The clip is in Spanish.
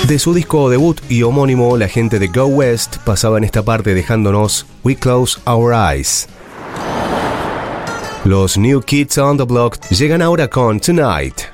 De su disco debut y homónimo, la gente de Go West pasaba en esta parte dejándonos We Close Our Eyes. Los New Kids on the Block llegan ahora con Tonight.